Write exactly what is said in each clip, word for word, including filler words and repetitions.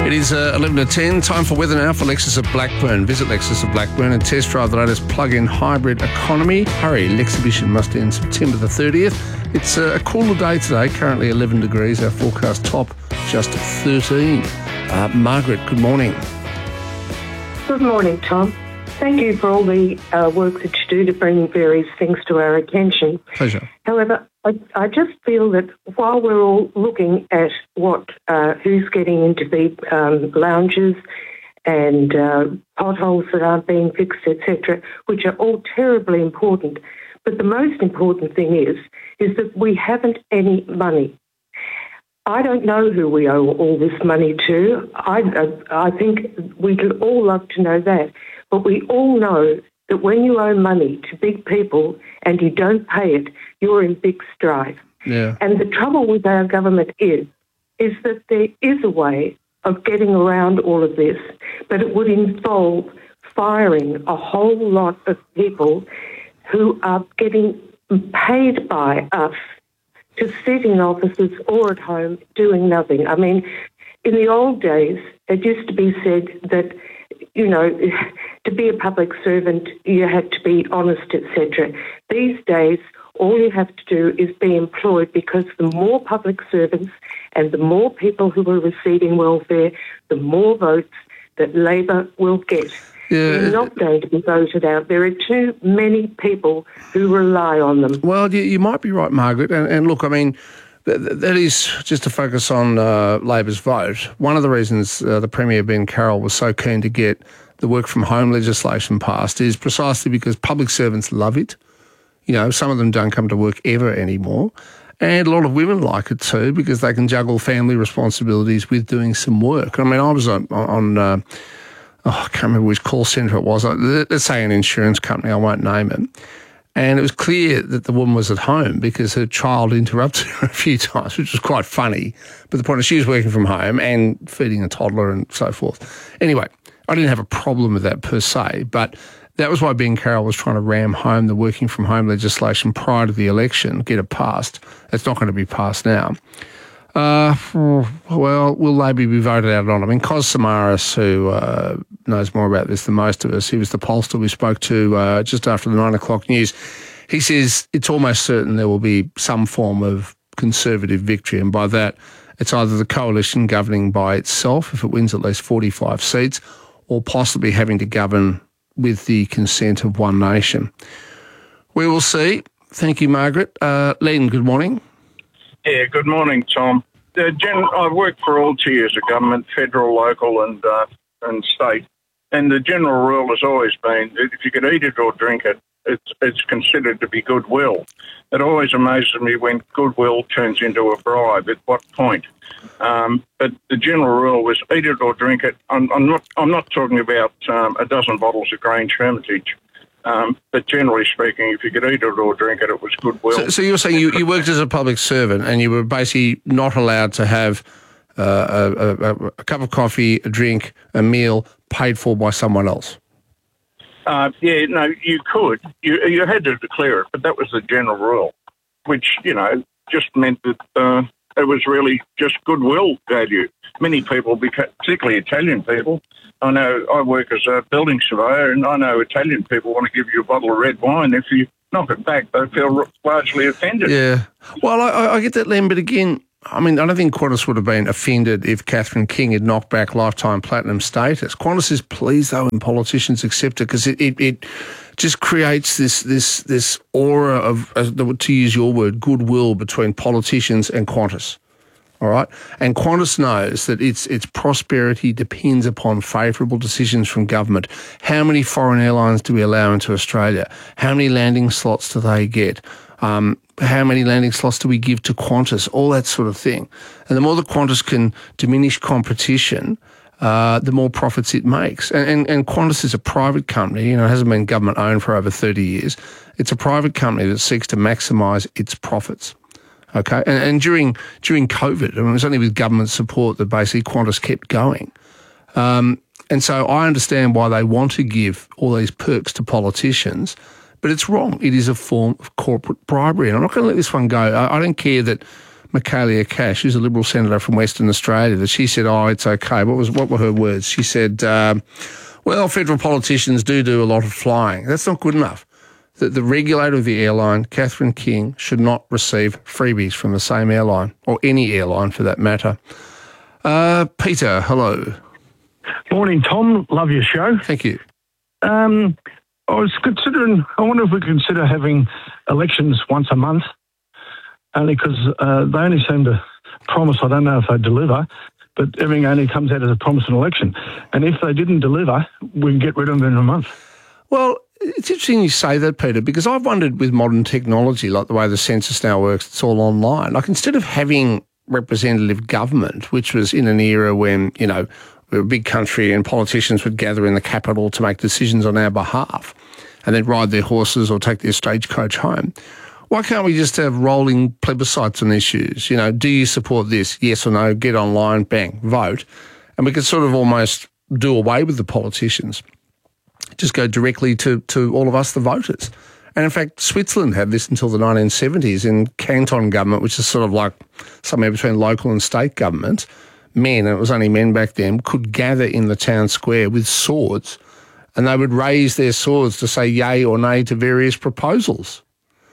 It is uh, eleven to ten. Time for weather now for Lexus of Blackburn. Visit Lexus of Blackburn and test drive the latest plug-in hybrid economy. Hurry, Lexhibition must end September the thirtieth. It's uh, a cooler day today, currently eleven degrees. Our forecast top just thirteen. Uh, Margaret, good morning. Good morning, Tom. Thank you for all the uh, work that you do to bring various things to our attention. Pleasure. However, I, I just feel that while we're all looking at what uh, who's getting into the um, lounges and uh, potholes that aren't being fixed, et cetera, which are all terribly important, but the most important thing is is that we haven't any money. I don't know who we owe all this money to. I, I, I think we'd all love to know that. But we all know that when you owe money to big people and you don't pay it, you're in big strife. Yeah. And the trouble with our government is, is that there is a way of getting around all of this, but it would involve firing a whole lot of people who are getting paid by us to sit in offices or at home doing nothing. I mean, in the old days, it used to be said that, you know, to be a public servant, you had to be honest, et cetera. These days, all you have to do is be employed, because the more public servants and the more people who are receiving welfare, the more votes that Labor will get. Yeah. They're not going to be voted out. There are too many people who rely on them. Well, you, you might be right, Margaret. And, and look, I mean, th- that is just to focus on uh, Labor's vote. One of the reasons uh, the Premier, Ben Carroll, was so keen to get the work from home legislation passed is precisely because public servants love it. You know, some of them don't come to work ever anymore. And a lot of women like it too, because they can juggle family responsibilities with doing some work. I mean, I was on, on uh, oh, I can't remember which call centre it was. Let's say an insurance company, I won't name it. And it was clear that the woman was at home because her child interrupted her a few times, which was quite funny. But the point is, she was working from home and feeding a toddler and so forth. Anyway, I didn't have a problem with that per se, but that was why Ben Carroll was trying to ram home the working from home legislation prior to the election, get it passed. It's not going to be passed now. Uh, well, will Labor be voted out on? I mean, Cos Samaras, who uh, knows more about this than most of us, he was the pollster we spoke to uh, just after the nine o'clock news. He says it's almost certain there will be some form of Conservative victory, and by that, it's either the coalition governing by itself, if it wins at least forty-five seats, or possibly having to govern with the consent of one nation. We will see. Thank you, Margaret. Uh, Len, good morning. Yeah, good morning, Tom. Uh, Gen- I've worked for all tiers of government, federal, local and uh, and state, and the general rule has always been that if you could eat it or drink it, it's, it's considered to be goodwill. It always amazes me when goodwill turns into a bribe. At what point? Um, but the general rule was eat it or drink it. I'm, I'm not. I'm not talking about um, a dozen bottles of Grange Hermitage. Um, but generally speaking, if you could eat it or drink it, it was goodwill. So, so you were saying you, you worked as a public servant and you were basically not allowed to have uh, a, a, a cup of coffee, a drink, a meal paid for by someone else? Uh, yeah, no, you could. You, you had to declare it, but that was the general rule, which, you know, just meant that uh, it was really just goodwill value. Many people, particularly Italian people, I know I work as a building surveyor, and I know Italian people want to give you a bottle of red wine. If you knock it back, they feel largely offended. Yeah. Well, I, I get that, Len, but again, I mean, I don't think Qantas would have been offended if Catherine King had knocked back lifetime platinum status. Qantas is pleased, though, when politicians accept it, because it, it, it just creates this this this aura of, uh, to use your word, goodwill between politicians and Qantas. All right, and Qantas knows that its its prosperity depends upon favourable decisions from government. How many foreign airlines do we allow into Australia? How many landing slots do they get? Um, how many landing slots do we give to Qantas? All that sort of thing. And the more that Qantas can diminish competition, uh, the more profits it makes. And, and and Qantas is a private company. You know, it hasn't been government owned for over thirty years. It's a private company that seeks to maximise its profits. Okay, and, and during during COVID, I mean, it was only with government support that basically Qantas kept going. Um, and so I understand why they want to give all these perks to politicians, but it's wrong. It is a form of corporate bribery, and I'm not going to let this one go. I, I don't care that Michaelia Cash, who's a Liberal senator from Western Australia, that she said, oh, it's okay. What was what were her words? She said, um, well, federal politicians do do a lot of flying. That's not good enough. The, the regulator of the airline, Catherine King, should not receive freebies from the same airline, or any airline for that matter. Uh, Peter, hello. Morning, Tom. Love your show. Thank you. Um, I was considering, I wonder if we consider having elections once a month, only because uh, they only seem to promise, I don't know if they deliver, but everything only comes out as a promise in election. And if they didn't deliver, we can get rid of them in a month. Well, it's interesting you say that, Peter, because I've wondered with modern technology, like the way the census now works, it's all online. Like instead of having representative government, which was in an era when, you know, we were a big country and politicians would gather in the capital to make decisions on our behalf and then ride their horses or take their stagecoach home. Why can't we just have rolling plebiscites on issues? You know, do you support this? Yes or no? Get online, bang, vote. And we could sort of almost do away with the politicians. Just go directly to, to all of us, the voters. And in fact, Switzerland had this until the nineteen seventies in canton government, which is sort of like somewhere between local and state government. Men, and it was only men back then, could gather in the town square with swords and they would raise their swords to say yay or nay to various proposals.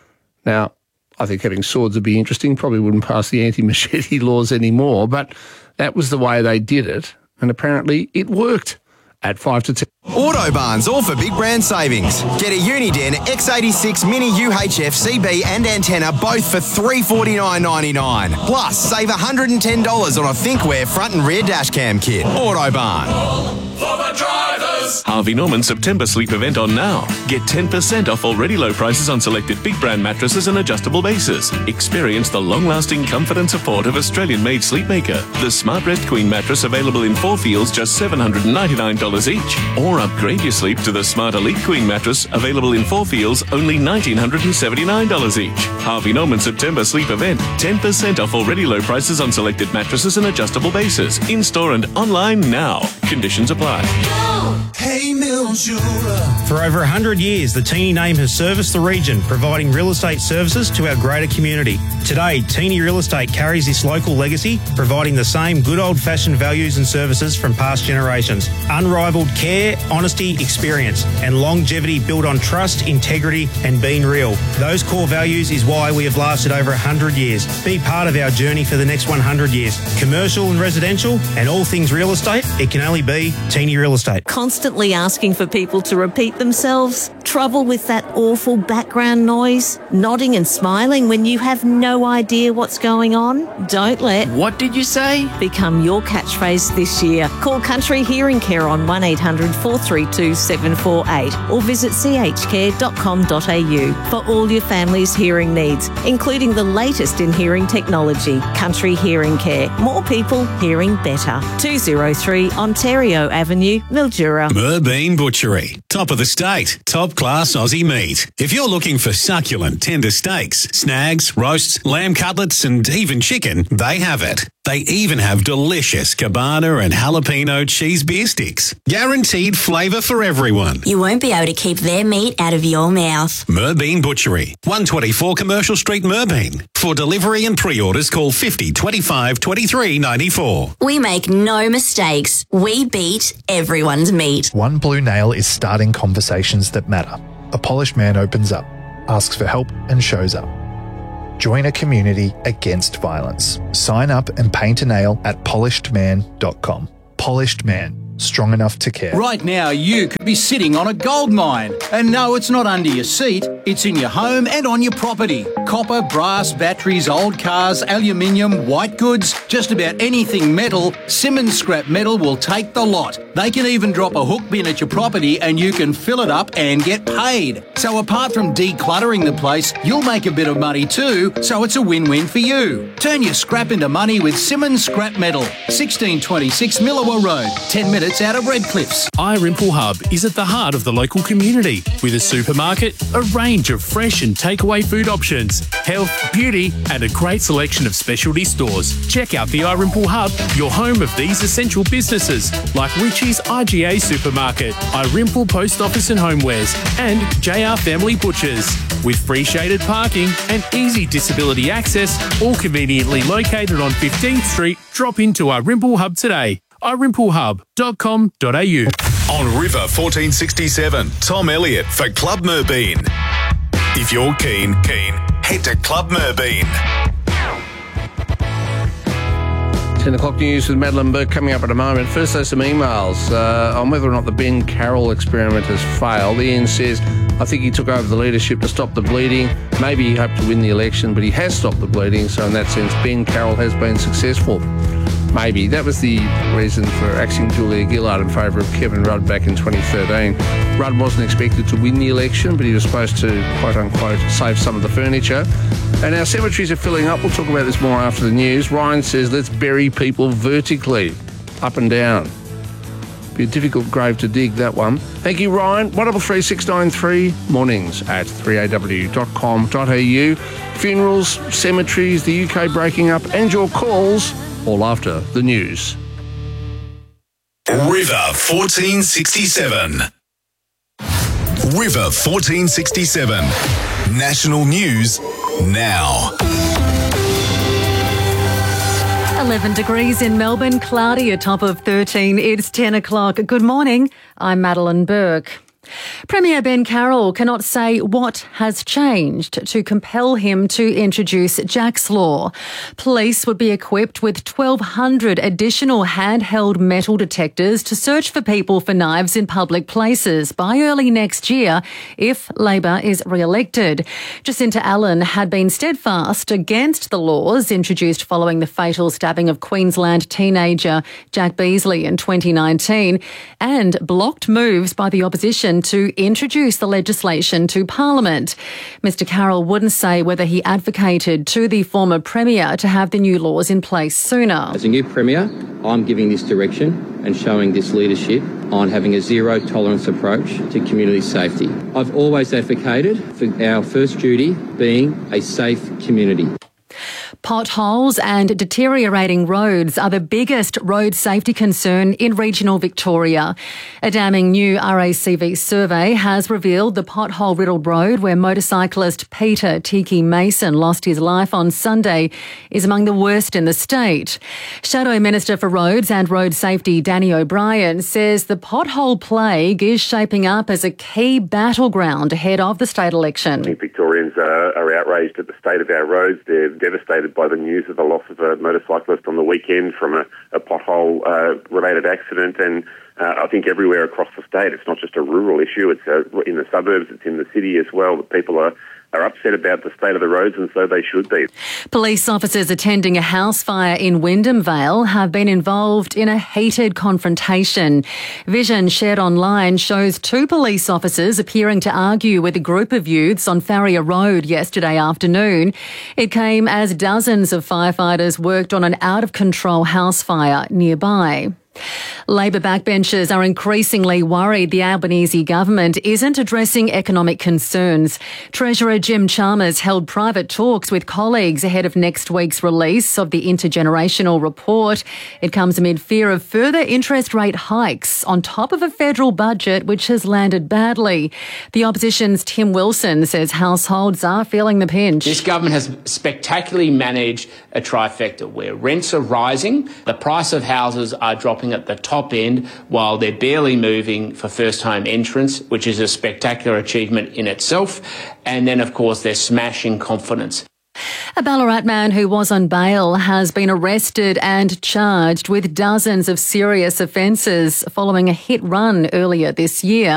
Now, I think having swords would be interesting, probably wouldn't pass the anti-machete laws anymore, but that was the way they did it, and apparently it worked. At five to ten. Autobarn's all for big brand savings. Get a Uniden X eighty-six Mini U H F C B and antenna both for three hundred forty-nine dollars ninety-nine. Plus, save one hundred ten dollars on a ThinkWare front and rear dash cam kit. Autobarn. All for the drivers. Harvey Norman September sleep event on now. Get ten percent off already low prices on selected big brand mattresses and adjustable bases. Experience the long-lasting comfort and support of Australian-made Sleepmaker. The Smart Rest Queen mattress available in four feels just seven hundred ninety-nine dollars each. Or upgrade your sleep to the Smart Elite Queen mattress available in four feels, only one thousand nine hundred seventy-nine dollars each. Harvey Norman September sleep event. ten percent off already low prices on selected mattresses and adjustable bases. In-store and online now. Conditions apply. Hey, Mildura. For over one hundred years, the Teeny name has serviced the region, providing real estate services to our greater community. Today, Teeny Real Estate carries this local legacy, providing the same good old-fashioned values and services from past generations. Unrivaled care, honesty, experience, and longevity built on trust, integrity, and being real. Those core values is why we have lasted over one hundred years. Be part of our journey for the next one hundred years. Commercial and residential, and all things real estate, it can only be Teeny Real Estate. Constantly asking for people to repeat themselves? Trouble with that awful background noise? Nodding and smiling when you have no idea what's going on? Don't let What did you say? become your catchphrase this year. Call Country Hearing Care on one eight hundred four three two seven four eight or visit c h care dot com dot a u for all your family's hearing needs, including the latest in hearing technology. Country Hearing Care. More people hearing better. two oh three Ontario Avenue, Mildura. Merbean Butchery. Top of the state. Top class Aussie meat. If you're looking for succulent, tender steaks, snags, roasts, lamb cutlets, and even chicken, they have it. They even have delicious cabana and jalapeno cheese beer sticks. Guaranteed flavour for everyone. You won't be able to keep their meat out of your mouth. Merbean Butchery. one twenty-four Commercial Street, Merbean. For delivery and pre-orders, call fifty twenty-five twenty-three ninety-four. We make no mistakes. We beat everyone's meat. One Blue Nail is starting conversations that matter. A polished man opens up, asks for help, and shows up. Join a community against violence. Sign up and paint a nail at polished man dot com. Polished Man. Strong enough to care. Right now, you could be sitting on a gold mine. And no, it's not under your seat. It's in your home and on your property. Copper, brass, batteries, old cars, aluminium, white goods, just about anything metal, Simmons Scrap Metal will take the lot. They can even drop a hook bin at your property and you can fill it up and get paid. So apart from decluttering the place, you'll make a bit of money too, so it's a win-win for you. Turn your scrap into money with Simmons Scrap Metal. sixteen twenty-six Millawa Road, ten minutes out of Redcliffs. iRimple Hub is at the heart of the local community with a supermarket, a range of fresh and takeaway food options, health, beauty, and a great selection of specialty stores. Check out the iRimple Hub, your home of these essential businesses like Richie's I G A Supermarket, iRimple Post Office and Homewares, and J R Family Butchers. With free shaded parking and easy disability access, all conveniently located on fifteenth Street, drop into our Rimple Hub today. i rimple hub dot com dot a u. On River fourteen sixty-seven, Tom Elliott for Club Merbeen. If you're keen, keen, head to Club Merbeen. ten o'clock news with Madeline Burke coming up in a moment. First, there's some emails uh, on whether or not the Ben Carroll experiment has failed. Ian says, I think he took over the leadership to stop the bleeding. Maybe he hoped to win the election, but he has stopped the bleeding. So in that sense, Ben Carroll has been successful. Maybe. That was the reason for axing Julia Gillard in favour of Kevin Rudd back in twenty thirteen. Rudd wasn't expected to win the election, but he was supposed to, quote-unquote, save some of the furniture. And our cemeteries are filling up. We'll talk about this more after the news. Ryan says, let's bury people vertically, up and down. Be a difficult grave to dig, that one. Thank you, Ryan. one three three six nine three, mornings at three a w dot com dot a u. Funerals, cemeteries, the U K breaking up, and your calls, all after the news. River fourteen sixty-seven. River fourteen sixty-seven. National news now. eleven degrees in Melbourne, cloudy, a top of thirteen. It's ten o'clock. Good morning. I'm Madeline Burke. Premier Ben Carroll cannot say what has changed to compel him to introduce Jack's Law. Police would be equipped with twelve hundred additional handheld metal detectors to search for people for knives in public places by early next year if Labor is re-elected. Jacinta Allen had been steadfast against the laws introduced following the fatal stabbing of Queensland teenager Jack Beasley in twenty nineteen and blocked moves by the opposition to introduce the legislation to Parliament. Mister Carroll wouldn't say whether he advocated to the former Premier to have the new laws in place sooner. As a new Premier, I'm giving this direction and showing this leadership on having a zero tolerance approach to community safety. I've always advocated for our first duty being a safe community. Potholes and deteriorating roads are the biggest road safety concern in regional Victoria. A damning new R A C V survey has revealed the pothole-riddled road where motorcyclist Peter Tiki Mason lost his life on Sunday is among the worst in the state. Shadow Minister for Roads and Road Safety Danny O'Brien says the pothole plague is shaping up as a key battleground ahead of the state election. I think Victorians are, are outraged at the state of our roads. They're devastated by the news of the loss of a motorcyclist on the weekend from a, a pothole-related uh, accident. And uh, I think everywhere across the state, it's not just a rural issue. It's uh, in the suburbs, it's in the city as well, that people are are upset about the state of the roads, and so they should be. Police officers attending a house fire in Wyndham Vale have been involved in a heated confrontation. Vision shared online shows two police officers appearing to argue with a group of youths on Farrier Road yesterday afternoon. It came as dozens of firefighters worked on an out-of-control house fire nearby. Labor backbenchers are increasingly worried the Albanese government isn't addressing economic concerns. Treasurer Jim Chalmers held private talks with colleagues ahead of next week's release of the intergenerational report. It comes amid fear of further interest rate hikes on top of a federal budget which has landed badly. The opposition's Tim Wilson says households are feeling the pinch. This government has spectacularly managed a trifecta where rents are rising, the price of houses are dropping at the top end while they're barely moving for first home entrants, which is a spectacular achievement in itself. And then, of course, they're smashing confidence. A Ballarat man who was on bail has been arrested and charged with dozens of serious offences following a hit run earlier this year.